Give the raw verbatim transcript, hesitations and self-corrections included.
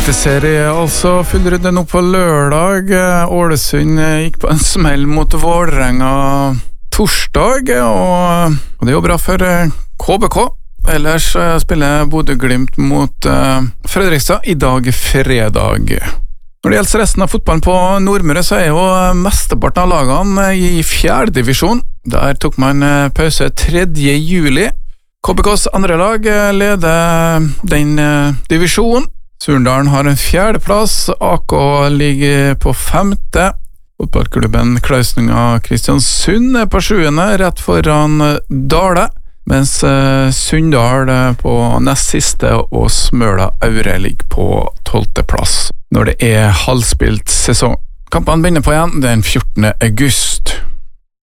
Serie altså fullrunde nå på lørdag. Ålesund gikk på en smell mot Vålerenga torsdag, og, og det er jo bra for K B K. Ellers spiller Bodø/Glimt mot uh, Fredrikstad i dag fredag. Når det gjelder resten av fotballen på Nordmøre, så er jo mesteparten av lagene i fjerde divisjon. Der tok man pause tredje juli. K B K's andre lag leder den uh, divisjonen. Surndalen har en fjerdeplass, A K ligger på femte, fotballklubben Klausninga Kristiansund er på sjuende, rett foran Dale, mens Sunndal på nest siste og Smøla Aure ligger på tolvte plass når det er halvspilt sesong. Kampene begynner på igjen den fjortende august.